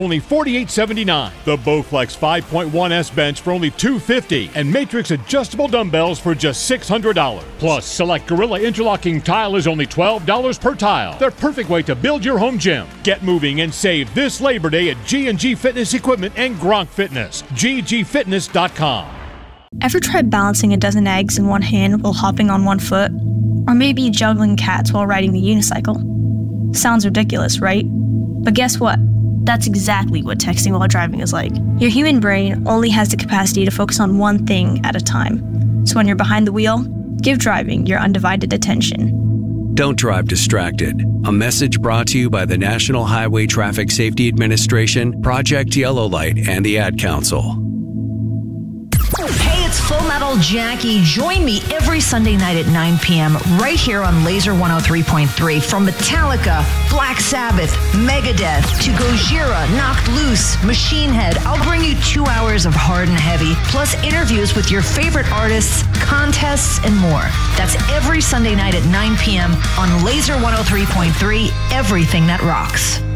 only $48.79. The Bowflex 5.1S bench for only $250. And Matrix adjustable dumbbells for just $600. Plus, select Gorilla interlocking tile is only $12 per tile. They're a perfect way to build your home gym. Get moving and save this Labor Day at G&G Fitness Equipment and Gronk Fitness. ggfitness.com. Ever tried balancing a dozen eggs in one hand while hopping on one foot? Or maybe juggling cats while riding the unicycle? Sounds ridiculous, right? But guess what? That's exactly what texting while driving is like. Your human brain only has the capacity to focus on one thing at a time. So when you're behind the wheel, give driving your undivided attention. Don't drive distracted. A message brought to you by the National Highway Traffic Safety Administration, Project Yellow Light, and the Ad Council. Hey, it's Full Metal Jackie. Join me every Sunday night at 9 p.m. right here on Laser 103.3. From Metallica, Black Sabbath, Megadeth, to Gojira, Knocked Loose, Machine Head, I'll bring you 2 hours of hard and heavy, plus interviews with your favorite artists, contests, and more. That's every Sunday night at 9 p.m. on Laser 103.3, everything that rocks.